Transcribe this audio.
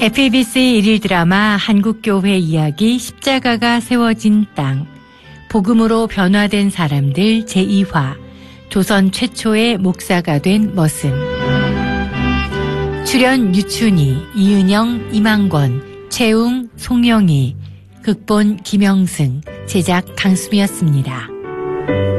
FBC 일일 드라마 한국교회 이야기 십자가가 세워진 땅, 복음으로 변화된 사람들 제2화, 조선 최초의 목사가 된 머슴. 출연 유춘희, 이은영, 이만권, 최웅, 송영희, 극본 김영승, 제작 강수미였습니다.